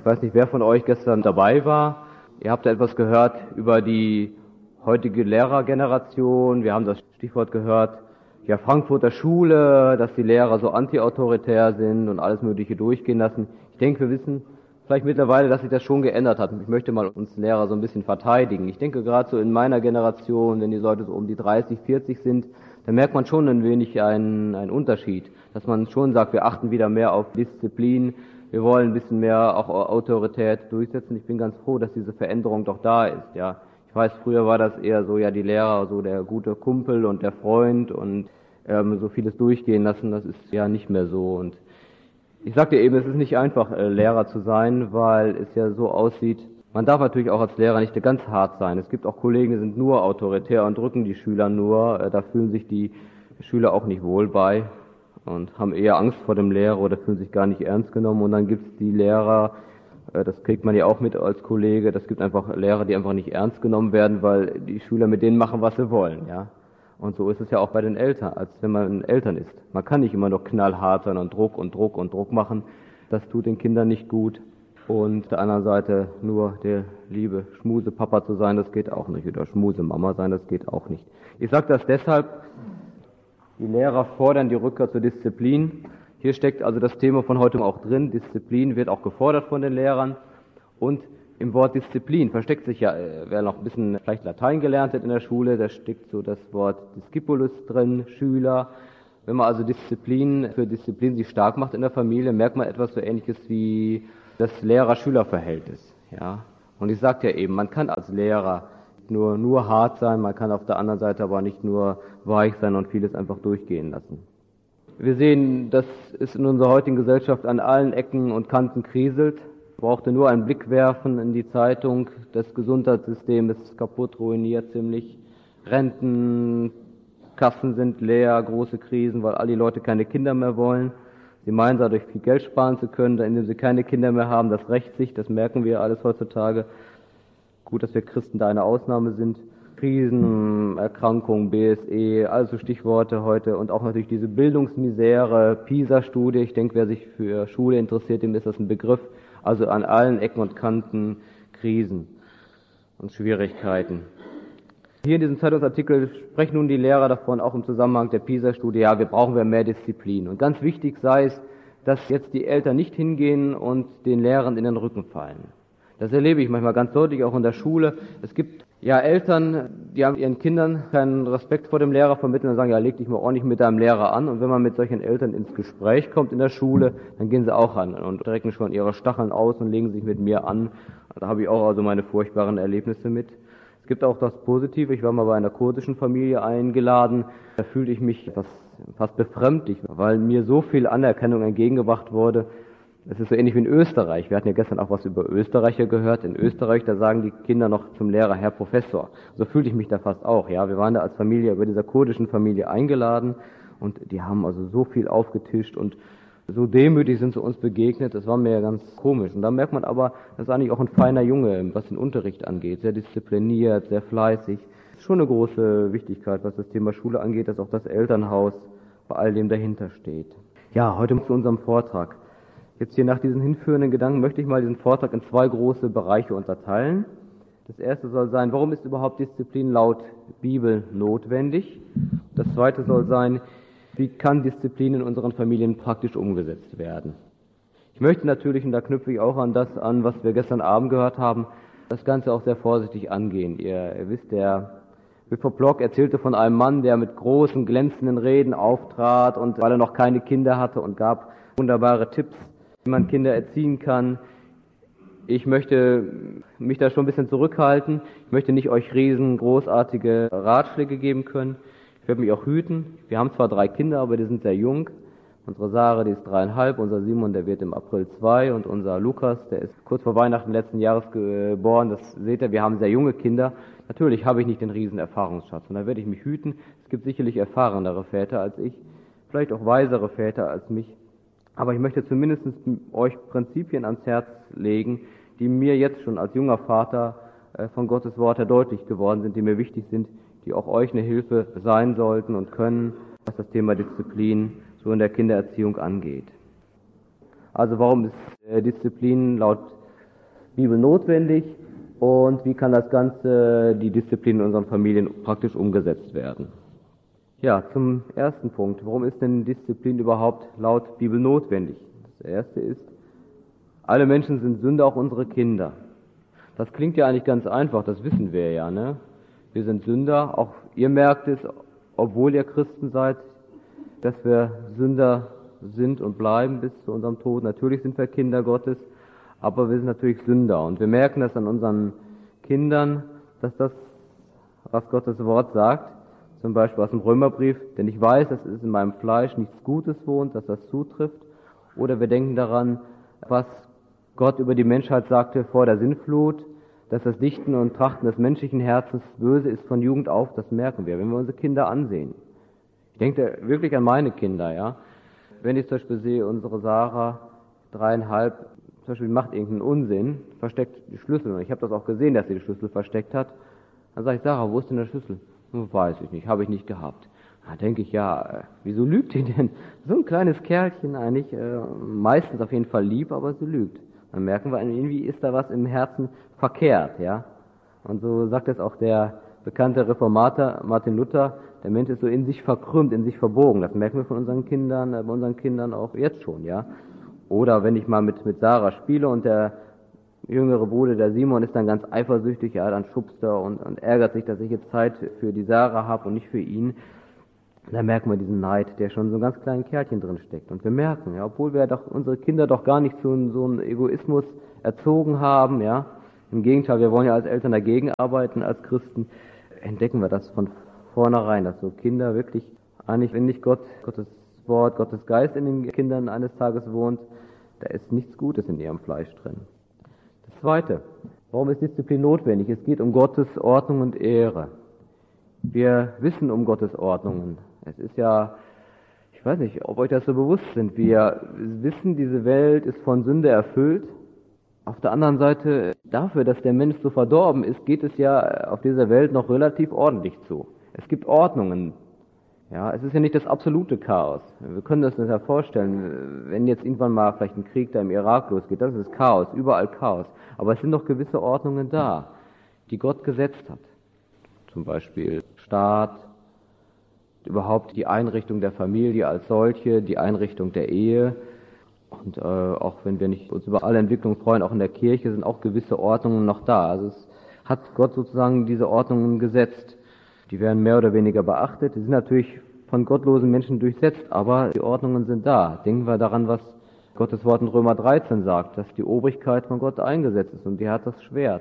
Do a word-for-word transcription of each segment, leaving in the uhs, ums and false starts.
weiß nicht, wer von euch gestern dabei war. Ihr habt ja etwas gehört über die heutige Lehrergeneration. Wir haben das Stichwort gehört, ja, Frankfurter Schule, dass die Lehrer so antiautoritär sind und alles Mögliche durchgehen lassen. Ich denke, wir wissen vielleicht mittlerweile, dass sich das schon geändert hat. Ich möchte mal uns Lehrer so ein bisschen verteidigen. Ich denke, gerade so in meiner Generation, wenn die Leute so um die dreißig, vierzig sind, dann merkt man schon ein wenig einen, einen Unterschied. Dass man schon sagt, wir achten wieder mehr auf Disziplin, wir wollen ein bisschen mehr auch Autorität durchsetzen. Ich bin ganz froh, dass diese Veränderung doch da ist, ja. Ich weiß, früher war das eher so, ja, die Lehrer, so der gute Kumpel und der Freund und ähm, so vieles durchgehen lassen, das ist ja nicht mehr so. Und ich sagte eben, es ist nicht einfach, äh, Lehrer zu sein, weil es ja so aussieht, man darf natürlich auch als Lehrer nicht ganz hart sein. Es gibt auch Kollegen, die sind nur autoritär und drücken die Schüler nur, äh, da fühlen sich die Schüler auch nicht wohl bei und haben eher Angst vor dem Lehrer oder fühlen sich gar nicht ernst genommen. Und dann gibt es die Lehrer, das kriegt man ja auch mit als Kollege, das gibt einfach Lehrer, die einfach nicht ernst genommen werden, weil die Schüler mit denen machen, was sie wollen, ja. Und so ist es ja auch bei den Eltern, als wenn man Eltern ist. Man kann nicht immer noch knallhart sein und Druck und Druck und Druck machen. Das tut den Kindern nicht gut. Und auf der anderen Seite nur der liebe Schmuse-Papa zu sein, das geht auch nicht. Oder Schmuse-Mama sein, das geht auch nicht. Ich sage das deshalb, die Lehrer fordern die Rückkehr zur Disziplin. Hier steckt also das Thema von heute auch drin. Disziplin wird auch gefordert von den Lehrern. Und im Wort Disziplin versteckt sich ja, wer noch ein bisschen vielleicht Latein gelernt hat in der Schule, da steckt so das Wort Discipulus drin, Schüler. Wenn man also Disziplin für Disziplin sich stark macht in der Familie, merkt man etwas so Ähnliches wie das Lehrer-Schüler-Verhältnis. Ja. Und ich sagte ja eben, man kann als Lehrer nur, nur hart sein, man kann auf der anderen Seite aber nicht nur weich sein und vieles einfach durchgehen lassen. Wir sehen, dass es in unserer heutigen Gesellschaft an allen Ecken und Kanten kriselt. Ich brauchte nur einen Blick werfen in die Zeitung. Das Gesundheitssystem ist kaputt, ruiniert ziemlich. Rentenkassen sind leer, große Krisen, weil all die Leute keine Kinder mehr wollen. Sie meinen, dadurch viel Geld sparen zu können, indem sie keine Kinder mehr haben. Das rächt sich, das merken wir alles heutzutage. Gut, dass wir Christen da eine Ausnahme sind. Krisen, Erkrankungen, B S E, also Stichworte heute und auch natürlich diese Bildungsmisere, PISA-Studie. Ich denke, wer sich für Schule interessiert, dem ist das ein Begriff. Also an allen Ecken und Kanten Krisen und Schwierigkeiten. Hier in diesem Zeitungsartikel sprechen nun die Lehrer davon, auch im Zusammenhang der PISA-Studie, ja, wir brauchen mehr Disziplin. Und ganz wichtig sei es, dass jetzt die Eltern nicht hingehen und den Lehrern in den Rücken fallen. Das erlebe ich manchmal ganz deutlich auch in der Schule. Es gibt ja Eltern, die haben ihren Kindern keinen Respekt vor dem Lehrer vermitteln und sagen, ja, leg dich mal ordentlich mit deinem Lehrer an. Und wenn man mit solchen Eltern ins Gespräch kommt in der Schule, dann gehen sie auch an und strecken schon ihre Stacheln aus und legen sich mit mir an. Da habe ich auch also meine furchtbaren Erlebnisse mit. Es gibt auch das Positive. Ich war mal bei einer kurdischen Familie eingeladen. Da fühlte ich mich etwas fast befremdlich, weil mir so viel Anerkennung entgegengebracht wurde. Es ist so ähnlich wie in Österreich. Wir hatten ja gestern auch was über Österreicher gehört. In Österreich, da sagen die Kinder noch zum Lehrer Herr Professor. So fühlte ich mich da fast auch. Ja, wir waren da als Familie bei dieser kurdischen Familie eingeladen und die haben also so viel aufgetischt und so demütig sind sie uns begegnet. Das war mir ja ganz komisch. Und da merkt man aber, das ist eigentlich auch ein feiner Junge, was den Unterricht angeht. Sehr diszipliniert, sehr fleißig. Das ist schon eine große Wichtigkeit, was das Thema Schule angeht, dass auch das Elternhaus bei all dem dahinter steht. Ja, heute zu unserem Vortrag. Jetzt hier nach diesen hinführenden Gedanken möchte ich mal diesen Vortrag in zwei große Bereiche unterteilen. Das erste soll sein, warum ist überhaupt Disziplin laut Bibel notwendig? Das zweite soll sein, wie kann Disziplin in unseren Familien praktisch umgesetzt werden? Ich möchte natürlich, und da knüpfe ich auch an das an, was wir gestern Abend gehört haben, das Ganze auch sehr vorsichtig angehen. Ihr, ihr wisst, der Wilford Block erzählte von einem Mann, der mit großen, glänzenden Reden auftrat und weil er noch keine Kinder hatte und gab wunderbare Tipps, wie man Kinder erziehen kann. Ich möchte mich da schon ein bisschen zurückhalten. Ich möchte nicht euch riesengroßartige Ratschläge geben können. Ich werde mich auch hüten. Wir haben zwar drei Kinder, aber die sind sehr jung. Unsere Sarah, die ist dreieinhalb, unser Simon, der wird im April zwei und unser Lukas, der ist kurz vor Weihnachten letzten Jahres geboren. Das seht ihr, wir haben sehr junge Kinder. Natürlich habe ich nicht den riesen Erfahrungsschatz und da werde ich mich hüten. Es gibt sicherlich erfahrenere Väter als ich, vielleicht auch weisere Väter als mich. Aber ich möchte zumindest euch Prinzipien ans Herz legen, die mir jetzt schon als junger Vater von Gottes Wort her deutlich geworden sind, die mir wichtig sind, die auch euch eine Hilfe sein sollten und können, was das Thema Disziplin so in der Kindererziehung angeht. Also warum ist Disziplin laut Bibel notwendig und wie kann das Ganze, die Disziplin in unseren Familien praktisch umgesetzt werden? Ja, zum ersten Punkt. Warum ist denn Disziplin überhaupt laut Bibel notwendig? Das erste ist, alle Menschen sind Sünder, auch unsere Kinder. Das klingt ja eigentlich ganz einfach, das wissen wir ja, ne? Wir sind Sünder, auch ihr merkt es, obwohl ihr Christen seid, dass wir Sünder sind und bleiben bis zu unserem Tod. Natürlich sind wir Kinder Gottes, aber wir sind natürlich Sünder. Und wir merken das an unseren Kindern, dass das, was Gottes Wort sagt, zum Beispiel aus dem Römerbrief, denn ich weiß, dass es in meinem Fleisch nichts Gutes wohnt, dass das zutrifft. Oder wir denken daran, was Gott über die Menschheit sagte vor der Sintflut, dass das Dichten und Trachten des menschlichen Herzens böse ist von Jugend auf, das merken wir, wenn wir unsere Kinder ansehen. Ich denke wirklich an meine Kinder, ja. Wenn ich zum Beispiel sehe, unsere Sarah, dreieinhalb, zum Beispiel macht irgendeinen Unsinn, versteckt die Schlüssel, und ich habe das auch gesehen, dass sie die Schlüssel versteckt hat, dann sage ich, Sarah, wo ist denn der Schlüssel? Hm, weiß ich nicht, habe ich nicht gehabt. Da denke ich, ja, äh, wieso lügt die denn? So ein kleines Kerlchen eigentlich, äh, meistens auf jeden Fall lieb, aber sie lügt. Dann merken wir, irgendwie ist da was im Herzen verkehrt, ja. Und so sagt es auch der bekannte Reformator Martin Luther, der Mensch ist so in sich verkrümmt, in sich verbogen. Das merken wir von unseren Kindern, äh, bei unseren Kindern auch jetzt schon, ja. Oder wenn ich mal mit, mit Sarah spiele und der jüngere Bruder, der Simon, ist dann ganz eifersüchtig, ja, dann schubst er und, und ärgert sich, dass ich jetzt Zeit für die Sarah habe und nicht für ihn. Da merken wir diesen Neid, der schon so ein ganz kleinen Kerlchen drin steckt. Und wir merken, ja, obwohl wir doch unsere Kinder doch gar nicht zu so einem Egoismus erzogen haben, ja, im Gegenteil, wir wollen ja als Eltern dagegen arbeiten, als Christen, entdecken wir das von vornherein, dass so Kinder wirklich eigentlich, wenn nicht Gott, Gottes Wort, Gottes Geist in den Kindern eines Tages wohnt, da ist nichts Gutes in ihrem Fleisch drin. Das Zweite, warum ist Disziplin notwendig? Es geht um Gottes Ordnung und Ehre. Wir wissen um Gottes Ordnungen. Es ist ja, ich weiß nicht, ob euch das so bewusst sind. Wir wissen, diese Welt ist von Sünde erfüllt. Auf der anderen Seite, dafür, dass der Mensch so verdorben ist, geht es ja auf dieser Welt noch relativ ordentlich zu. Es gibt Ordnungen. Ja, es ist ja nicht das absolute Chaos. Wir können das uns ja vorstellen, wenn jetzt irgendwann mal vielleicht ein Krieg da im Irak losgeht, das ist Chaos, überall Chaos. Aber es sind doch gewisse Ordnungen da, die Gott gesetzt hat. Zum Beispiel Staat, überhaupt die Einrichtung der Familie als solche, die Einrichtung der Ehe. Und äh, auch wenn wir nicht uns über alle Entwicklungen freuen, auch in der Kirche sind auch gewisse Ordnungen noch da. Also es hat Gott sozusagen diese Ordnungen gesetzt. Die werden mehr oder weniger beachtet. Die sind natürlich von gottlosen Menschen durchsetzt, aber die Ordnungen sind da. Denken wir daran, was Gottes Wort in Römer dreizehn sagt, dass die Obrigkeit von Gott eingesetzt ist und die hat das Schwert.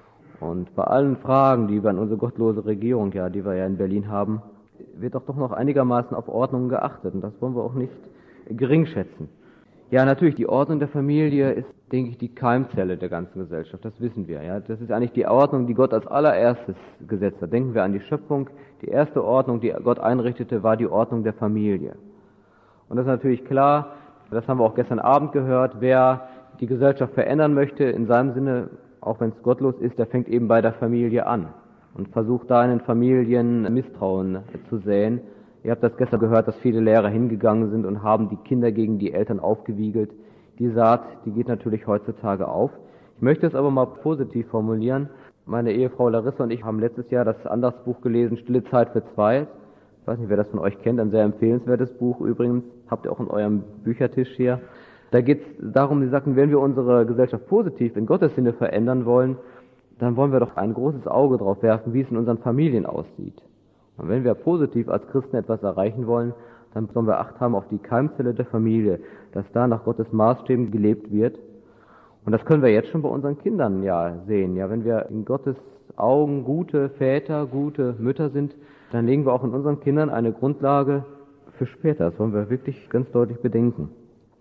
Und bei allen Fragen, die wir an unsere gottlose Regierung, ja, die wir ja in Berlin haben, wird auch doch noch einigermaßen auf Ordnung geachtet. Und das wollen wir auch nicht gering schätzen. Ja, natürlich, die Ordnung der Familie ist, denke ich, die Keimzelle der ganzen Gesellschaft. Das wissen wir, ja. Das ist eigentlich die Ordnung, die Gott als allererstes gesetzt hat. Denken wir an die Schöpfung. Die erste Ordnung, die Gott einrichtete, war die Ordnung der Familie. Und das ist natürlich klar, das haben wir auch gestern Abend gehört, wer die Gesellschaft verändern möchte, in seinem Sinne, auch wenn es gottlos ist, der fängt eben bei der Familie an und versucht da in den Familien Misstrauen zu säen. Ihr habt das gestern gehört, dass viele Lehrer hingegangen sind und haben die Kinder gegen die Eltern aufgewiegelt. Die Saat, die geht natürlich heutzutage auf. Ich möchte es aber mal positiv formulieren. Meine Ehefrau Larissa und ich haben letztes Jahr das Andachtsbuch gelesen, Stille Zeit für zwei. Ich weiß nicht, wer das von euch kennt, ein sehr empfehlenswertes Buch übrigens. Habt ihr auch in eurem Büchertisch hier. Da geht es darum, sie sagten, wenn wir unsere Gesellschaft positiv in Gottes Sinne verändern wollen, dann wollen wir doch ein großes Auge drauf werfen, wie es in unseren Familien aussieht. Und wenn wir positiv als Christen etwas erreichen wollen, dann sollen wir Acht haben auf die Keimzelle der Familie, dass da nach Gottes Maßstäben gelebt wird. Und das können wir jetzt schon bei unseren Kindern ja sehen. Ja, wenn wir in Gottes Augen gute Väter, gute Mütter sind, dann legen wir auch in unseren Kindern eine Grundlage für später. Das wollen wir wirklich ganz deutlich bedenken.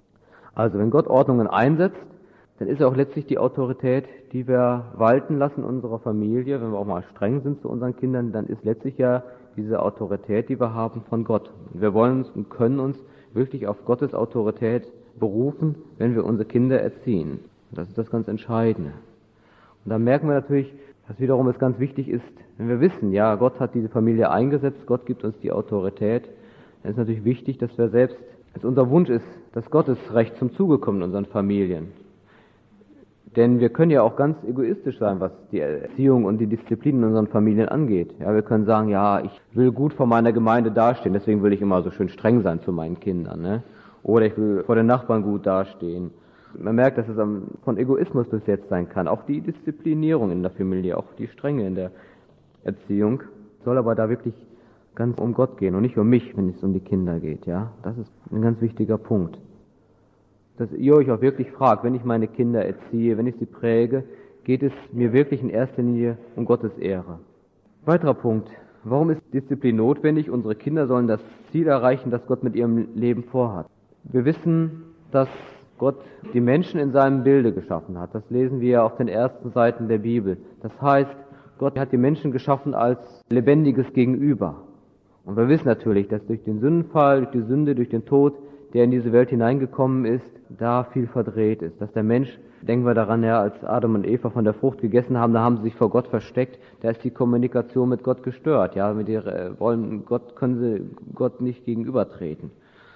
Also wenn Gott Ordnungen einsetzt, dann ist er auch letztlich die Autorität, die wir walten lassen in unserer Familie. Wenn wir auch mal streng sind zu unseren Kindern, dann ist letztlich ja diese Autorität, die wir haben, von Gott. Und wir wollen uns und können uns wirklich auf Gottes Autorität berufen, wenn wir unsere Kinder erziehen. Und das ist das ganz Entscheidende. Und dann merken wir natürlich, dass wiederum es ganz wichtig ist, wenn wir wissen, ja, Gott hat diese Familie eingesetzt, Gott gibt uns die Autorität, dann ist natürlich wichtig, dass wir selbst, dass unser Wunsch ist, dass Gottes Recht zum Zuge kommt in unseren Familien. Denn wir können ja auch ganz egoistisch sein, was die Erziehung und die Disziplin in unseren Familien angeht. Ja, wir können sagen, ja, ich will gut vor meiner Gemeinde dastehen, deswegen will ich immer so schön streng sein zu meinen Kindern, ne? Oder ich will vor den Nachbarn gut dastehen. Man merkt, dass es von Egoismus durchsetzt sein kann. Auch die Disziplinierung in der Familie, auch die Strenge in der Erziehung, soll aber da wirklich ganz um Gott gehen und nicht um mich, wenn es um die Kinder geht. Ja, das ist ein ganz wichtiger Punkt. Dass ihr euch auch wirklich fragt, wenn ich meine Kinder erziehe, wenn ich sie präge, geht es mir wirklich in erster Linie um Gottes Ehre. Weiterer Punkt. Warum ist Disziplin notwendig? Unsere Kinder sollen das Ziel erreichen, das Gott mit ihrem Leben vorhat. Wir wissen, dass Gott die Menschen in seinem Bilde geschaffen hat. Das lesen wir auf den ersten Seiten der Bibel. Das heißt, Gott hat die Menschen geschaffen als lebendiges Gegenüber. Und wir wissen natürlich, dass durch den Sündenfall, durch die Sünde, durch den Tod, der in diese Welt hineingekommen ist, da viel verdreht ist. Dass der Mensch, denken wir daran, ja, als Adam und Eva von der Frucht gegessen haben, da haben sie sich vor Gott versteckt, da ist die Kommunikation mit Gott gestört. Ja, mit ihrer, wollen Gott, können sie Gott nicht gegenübertreten.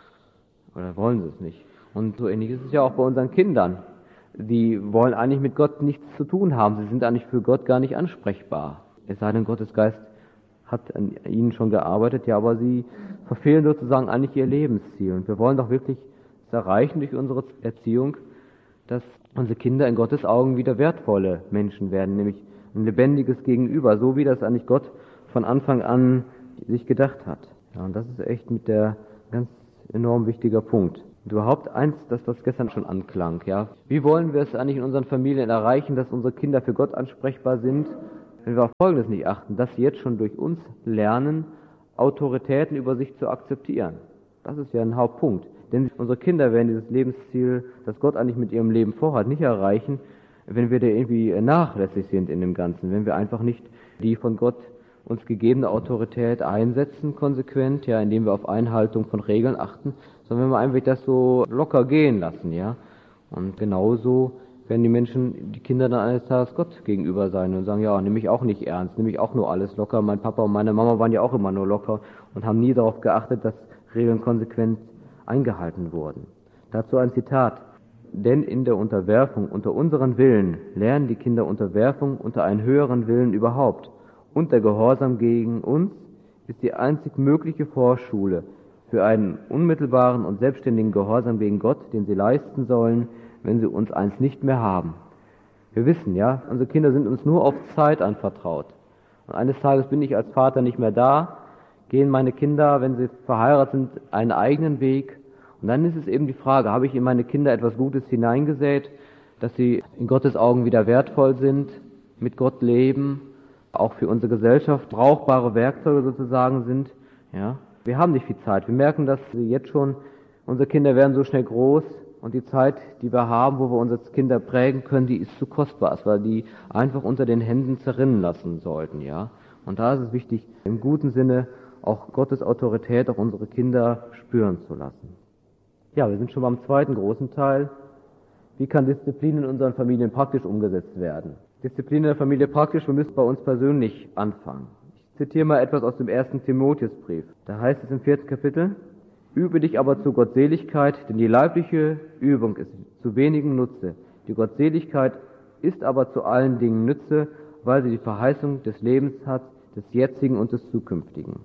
Oder wollen sie es nicht. Und so ähnlich ist es ja auch bei unseren Kindern. Die wollen eigentlich mit Gott nichts zu tun haben. Sie sind eigentlich für Gott gar nicht ansprechbar. Es sei denn, Gottes Geist hat an ihnen schon gearbeitet, ja, aber sie verfehlen sozusagen eigentlich ihr Lebensziel. Und wir wollen doch wirklich es erreichen durch unsere Erziehung, dass unsere Kinder in Gottes Augen wieder wertvolle Menschen werden, nämlich ein lebendiges Gegenüber, so wie das eigentlich Gott von Anfang an sich gedacht hat. Ja, und das ist echt mit der ganz enorm wichtiger Punkt. Und überhaupt eins, dass das gestern schon anklang, ja. Wie wollen wir es eigentlich in unseren Familien erreichen, dass unsere Kinder für Gott ansprechbar sind, wenn wir auf Folgendes nicht achten, dass sie jetzt schon durch uns lernen, Autoritäten über sich zu akzeptieren. Das ist ja ein Hauptpunkt. Denn unsere Kinder werden dieses Lebensziel, das Gott eigentlich mit ihrem Leben vorhat, nicht erreichen, wenn wir da irgendwie nachlässig sind in dem Ganzen, wenn wir einfach nicht die von Gott uns gegebene Autorität einsetzen, konsequent, ja, indem wir auf Einhaltung von Regeln achten, sondern wenn wir einfach das so locker gehen lassen, ja. Und genauso werden die Menschen, die Kinder dann eines Tages Gott gegenüber sein und sagen, ja, nehme ich auch nicht ernst, nehme ich auch nur alles locker. Mein Papa und meine Mama waren ja auch immer nur locker und haben nie darauf geachtet, dass Regeln konsequent eingehalten wurden. Dazu ein Zitat. Denn in der Unterwerfung unter unseren Willen lernen die Kinder Unterwerfung unter einen höheren Willen überhaupt. Und der Gehorsam gegen uns ist die einzig mögliche Vorschule für einen unmittelbaren und selbstständigen Gehorsam gegen Gott, den sie leisten sollen, wenn sie uns eins nicht mehr haben. Wir wissen, ja, unsere Kinder sind uns nur auf Zeit anvertraut. Und eines Tages bin ich als Vater nicht mehr da, gehen meine Kinder, wenn sie verheiratet sind, einen eigenen Weg. Und dann ist es eben die Frage, habe ich in meine Kinder etwas Gutes hineingesät, dass sie in Gottes Augen wieder wertvoll sind, mit Gott leben, auch für unsere Gesellschaft brauchbare Werkzeuge sozusagen sind. Ja, wir haben nicht viel Zeit. Wir merken, dass jetzt schon unsere Kinder werden so schnell groß und die Zeit, die wir haben, wo wir unsere Kinder prägen können, die ist zu kostbar, weil die einfach unter den Händen zerrinnen lassen sollten. Ja, und da ist es wichtig, im guten Sinne auch Gottes Autorität auf unsere Kinder spüren zu lassen. Ja, wir sind schon beim zweiten großen Teil. Wie kann Disziplin in unseren Familien praktisch umgesetzt werden? Disziplin in der Familie praktisch, wir müssen bei uns persönlich anfangen. Ich zitiere mal etwas aus dem ersten Timotheusbrief. Da heißt es im vierten Kapitel, übe dich aber zur Gottseligkeit, denn die leibliche Übung ist zu wenigem Nutze. Die Gottseligkeit ist aber zu allen Dingen Nütze, weil sie die Verheißung des Lebens hat, des jetzigen und des zukünftigen.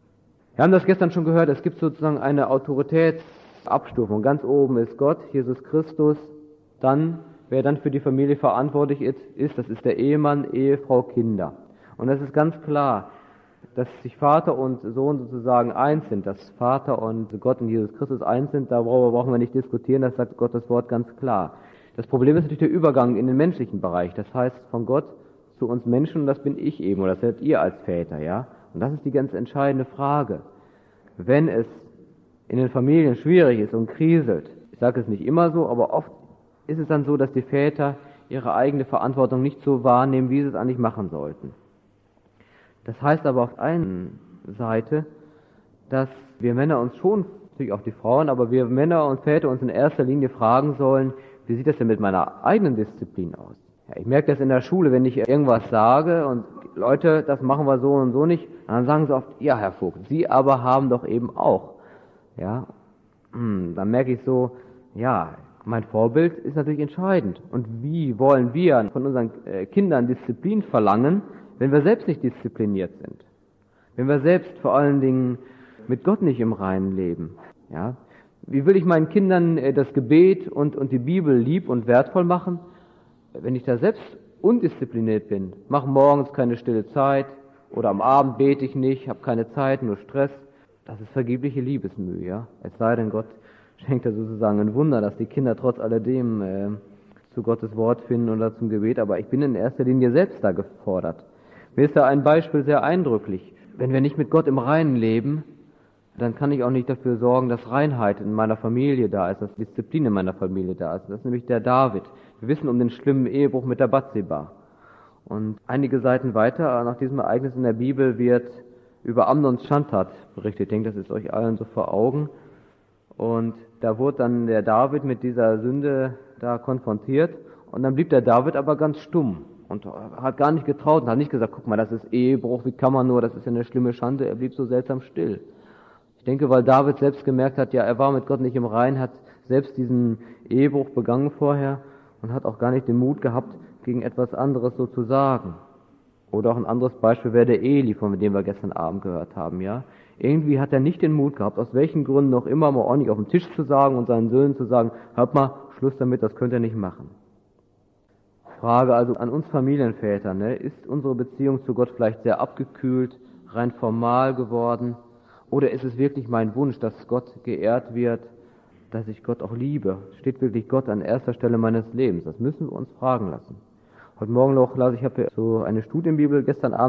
Wir haben das gestern schon gehört, es gibt sozusagen eine Autoritätsabstufung. Ganz oben ist Gott, Jesus Christus, dann wer dann für die Familie verantwortlich ist, das ist der Ehemann, Ehefrau, Kinder. Und es ist ganz klar, dass sich Vater und Sohn sozusagen eins sind, dass Vater und Gott und Jesus Christus eins sind, darüber brauchen wir nicht diskutieren, das sagt Gottes Wort ganz klar. Das Problem ist natürlich der Übergang in den menschlichen Bereich, das heißt von Gott zu uns Menschen, und das bin ich eben, oder das seid ihr als Väter, ja. Und das ist die ganz entscheidende Frage. Wenn es in den Familien schwierig ist und kriselt, ich sage es nicht immer so, aber oft ist es dann so, dass die Väter ihre eigene Verantwortung nicht so wahrnehmen, wie sie es eigentlich machen sollten. Das heißt aber auf der einen Seite, dass wir Männer uns schon, natürlich auch die Frauen, aber wir Männer und Väter uns in erster Linie fragen sollen, wie sieht das denn mit meiner eigenen Disziplin aus? Ja, ich merke das in der Schule, wenn ich irgendwas sage und Leute, das machen wir so und so nicht, dann sagen sie oft, ja Herr Vogt, Sie aber haben doch eben auch. Ja, hm, dann merke ich so, ja, Mein Vorbild ist natürlich entscheidend. Und wie wollen wir von unseren äh, Kindern Disziplin verlangen, wenn wir selbst nicht diszipliniert sind? Wenn wir selbst vor allen Dingen mit Gott nicht im Reinen leben? Ja? Wie will ich meinen Kindern äh, das Gebet und, und die Bibel lieb und wertvoll machen, wenn ich da selbst undiszipliniert bin? Mache morgens keine stille Zeit oder am Abend bete ich nicht, habe keine Zeit, nur Stress. Das ist vergebliche Liebesmühe, ja. Es sei denn, Gott schenkt ja sozusagen ein Wunder, dass die Kinder trotz alledem äh, zu Gottes Wort finden oder zum Gebet. Aber ich bin in erster Linie selbst da gefordert. Mir ist da ein Beispiel sehr eindrücklich. Wenn wir nicht mit Gott im Reinen leben, dann kann ich auch nicht dafür sorgen, dass Reinheit in meiner Familie da ist, dass Disziplin in meiner Familie da ist. Das ist nämlich der David. Wir wissen um den schlimmen Ehebruch mit der Bathseba. Und einige Seiten weiter, nach diesem Ereignis in der Bibel, wird über Amnons Schandtat berichtet. Ich denke, das ist euch allen so vor Augen. Und da wurde dann der David mit dieser Sünde da konfrontiert. Und dann blieb der David aber ganz stumm und hat gar nicht getraut und hat nicht gesagt, guck mal, das ist Ehebruch, wie kann man nur, das ist ja eine schlimme Schande. Er blieb so seltsam still. Ich denke, weil David selbst gemerkt hat, ja, er war mit Gott nicht im Reinen, hat selbst diesen Ehebruch begangen vorher und hat auch gar nicht den Mut gehabt, gegen etwas anderes so zu sagen. Oder auch ein anderes Beispiel wäre der Eli, von dem wir gestern Abend gehört haben, ja. Irgendwie hat er nicht den Mut gehabt, aus welchen Gründen auch immer, mal ordentlich auf den Tisch zu sagen und seinen Söhnen zu sagen, hört mal, Schluss damit, das könnt ihr nicht machen. Frage also an uns Familienväter, ne, ist unsere Beziehung zu Gott vielleicht sehr abgekühlt, rein formal geworden? Oder ist es wirklich mein Wunsch, dass Gott geehrt wird, dass ich Gott auch liebe? Steht wirklich Gott an erster Stelle meines Lebens? Das müssen wir uns fragen lassen. Heute Morgen noch las ich, habe so eine Studienbibel gestern Abend